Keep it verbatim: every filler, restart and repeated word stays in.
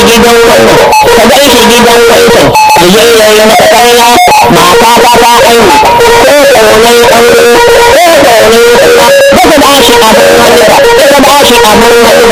gidan wannan ka gan shi gidan wancan ya je ya yi maka ƙarya mata ta ta haihu ko ƙaunar aure ko ƙaunar suna ba ka ba shi abin wani ba ka ba shi abin wani ba